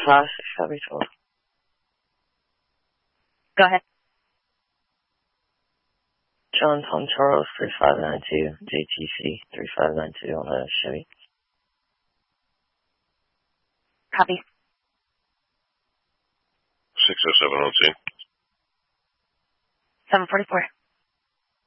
Classic Chevy 12. Go ahead. John Tom Charles 3592, JTC 3592 on a Chevy. Copy. 607 OT. 744.